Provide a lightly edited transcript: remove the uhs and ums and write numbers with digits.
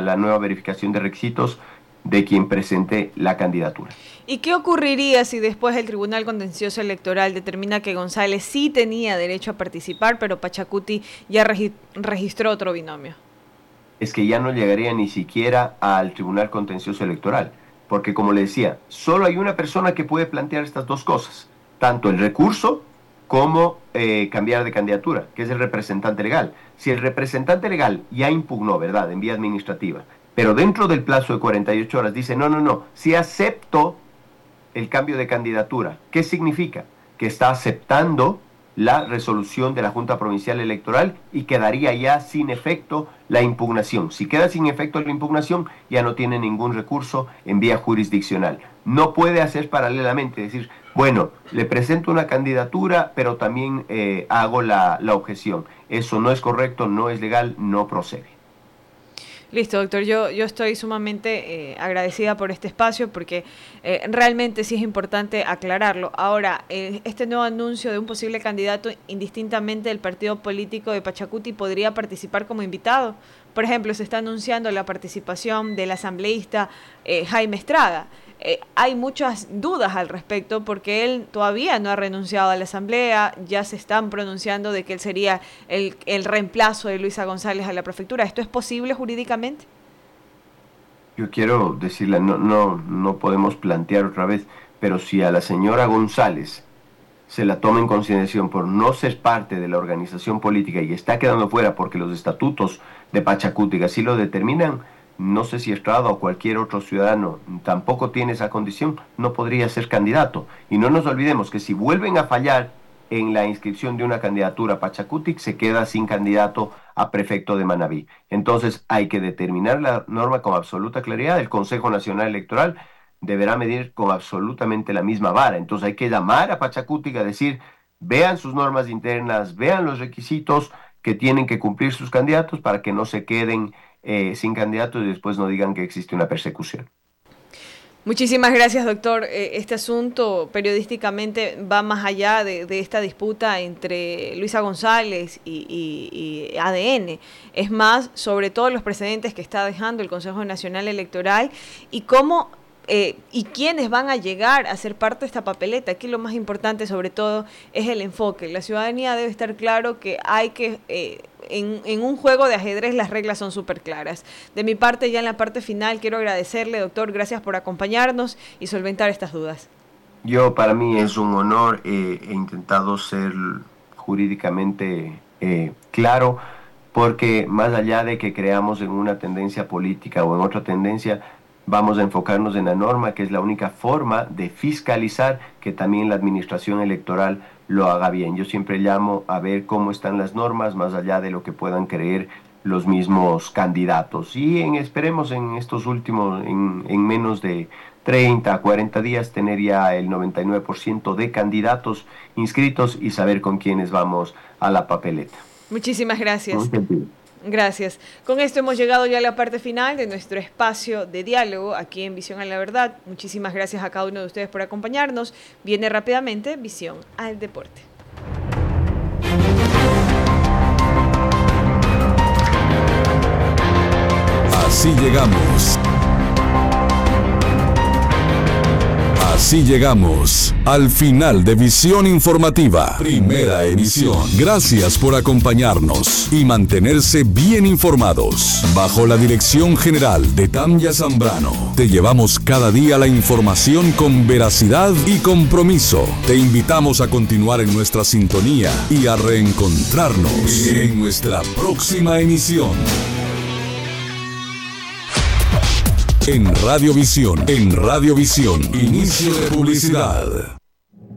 la nueva verificación de requisitos de quien presente la candidatura. ¿Y qué ocurriría si después el Tribunal Contencioso Electoral determina que González sí tenía derecho a participar, pero Pachacuti ya registró otro binomio? Es que ya no llegaría ni siquiera al Tribunal Contencioso Electoral, porque como le decía, solo hay una persona que puede plantear estas dos cosas, tanto el recurso como cambiar de candidatura, que es el representante legal. Si el representante legal ya impugnó, ¿verdad?, en vía administrativa, pero dentro del plazo de 48 horas dice, no, si acepto el cambio de candidatura, ¿qué significa? Que está aceptando la resolución de la Junta Provincial Electoral y quedaría ya sin efecto la impugnación. Si queda sin efecto la impugnación, ya no tiene ningún recurso en vía jurisdiccional. No puede hacer paralelamente, decir, bueno, le presento una candidatura, pero también hago la objeción. Eso no es correcto, no es legal, no procede. Listo, doctor. Yo estoy sumamente agradecida por este espacio porque realmente sí es importante aclararlo. Ahora, este nuevo anuncio de un posible candidato indistintamente del partido político de Pachacuti podría participar como invitado. Por ejemplo, se está anunciando la participación del asambleísta Jaime Estrada. Hay muchas dudas al respecto porque él todavía no ha renunciado a la asamblea, ya se están pronunciando de que él sería el reemplazo de Luisa González a la prefectura. ¿Esto es posible jurídicamente? Yo quiero decirle, no podemos plantear otra vez, pero si a la señora González se la toma en consideración por no ser parte de la organización política y está quedando fuera porque los estatutos de Pachacuti así lo determinan, no sé si Estrada o cualquier otro ciudadano tampoco tiene esa condición, no podría ser candidato. Y no nos olvidemos que si vuelven a fallar en la inscripción de una candidatura, Pachacuti se queda sin candidato a prefecto de Manabí. Entonces hay que determinar la norma con absoluta claridad. El Consejo Nacional Electoral deberá medir con absolutamente la misma vara. Entonces hay que llamar a Pachacuti a decir, vean sus normas internas, vean los requisitos que tienen que cumplir sus candidatos para que no se queden sin candidato y después no digan que existe una persecución. Muchísimas gracias, doctor. Este asunto periodísticamente va más allá de esta disputa entre Luisa González y ADN. Es más, sobre todo los precedentes que está dejando el Consejo Nacional Electoral y cómo y quiénes van a llegar a ser parte de esta papeleta. Aquí lo más importante sobre todo es el enfoque. La ciudadanía debe estar claro que hay que en un juego de ajedrez las reglas son súper claras. De mi parte, ya en la parte final, quiero agradecerle, doctor, gracias por acompañarnos y solventar estas dudas. Para mí es un honor, he intentado ser jurídicamente claro, porque más allá de que creamos en una tendencia política o en otra tendencia, vamos a enfocarnos en la norma, que es la única forma de fiscalizar que también la administración electoral lo haga bien. Yo siempre llamo a ver cómo están las normas, más allá de lo que puedan creer los mismos candidatos. Y esperemos en estos últimos, en menos de 30 a 40 días, tener ya el 99% de candidatos inscritos y saber con quiénes vamos a la papeleta. Muchísimas gracias. Gracias. Con esto hemos llegado ya a la parte final de nuestro espacio de diálogo aquí en Visión a la Verdad. Muchísimas gracias a cada uno de ustedes por acompañarnos. Viene rápidamente Visión al Deporte. Así llegamos. Así llegamos al final de Visión Informativa, primera emisión. Gracias por acompañarnos y mantenerse bien informados. Bajo la dirección general de Tanya Zambrano, te llevamos cada día la información con veracidad y compromiso. Te invitamos a continuar en nuestra sintonía y a reencontrarnos en nuestra próxima emisión. En Radiovisión, inicio de publicidad.